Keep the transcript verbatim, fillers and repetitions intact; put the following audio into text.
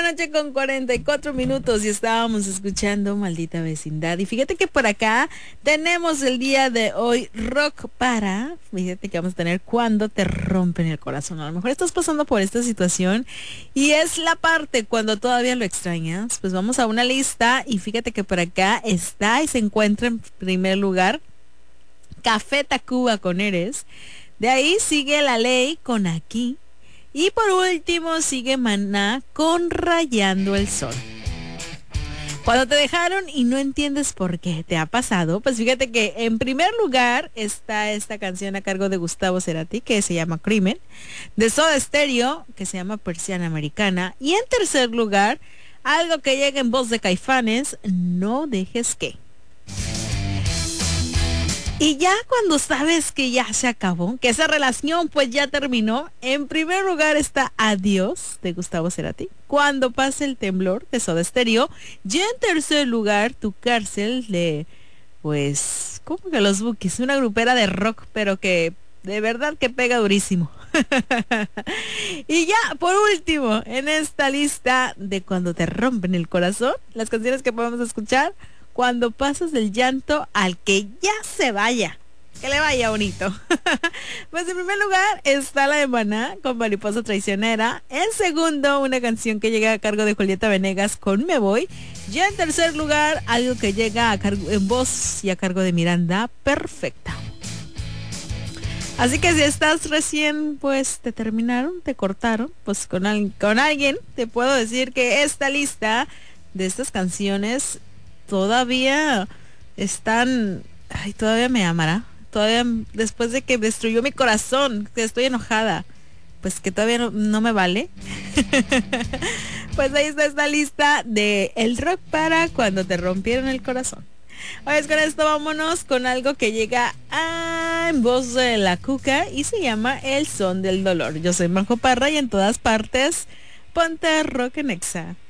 noche con cuarenta y cuatro minutos y estábamos escuchando Maldita Vecindad. Y fíjate que por acá tenemos el día de hoy rock para, fíjate que vamos a tener Cuando te rompen el corazón. A lo mejor estás pasando por esta situación y es la parte cuando todavía lo extrañas. Pues vamos a una lista y fíjate que por acá está y se encuentra en primer lugar Café Tacuba con Eres. De ahí sigue La Ley con Aquí. Y por último sigue Maná con Rayando el Sol. Cuando te dejaron y no entiendes por qué te ha pasado, pues fíjate que en primer lugar está esta canción a cargo de Gustavo Cerati que se llama Crimen, de Soda Stereo que se llama Persiana Americana, y en tercer lugar algo que llega en voz de Caifanes, No dejes que. Y ya cuando sabes que ya se acabó, que esa relación pues ya terminó, en primer lugar está Adiós de Gustavo Cerati, Cuando pase el temblor de Soda Stereo, y en tercer lugar Tu cárcel de, pues, ¿cómo que Los Bukis? Una grupera de rock, pero que de verdad que pega durísimo. Y ya por último, en esta lista de Cuando te rompen el corazón, las canciones que podemos escuchar: Cuando pasas del llanto al que ya se vaya, que le vaya bonito. Pues en primer lugar está la de Maná con Mariposa Traicionera. En segundo, una canción que llega a cargo de Julieta Venegas con Me Voy. Y en tercer lugar, algo que llega a cargo, en voz y a cargo de Miranda, Perfecta. Así que si estás recién, pues te terminaron, te cortaron, pues con, al, con alguien, te puedo decir que esta lista de estas canciones todavía están, ay, todavía me amará, todavía después de que destruyó mi corazón, que estoy enojada, pues que todavía no, no me vale. Pues ahí está esta lista de el rock para Cuando te rompieron el corazón. Pues con esto vámonos con algo que llega a, en voz de La Cuca y se llama El Son del Dolor. Yo soy Majo Parra y en todas partes ponte rock en Exa.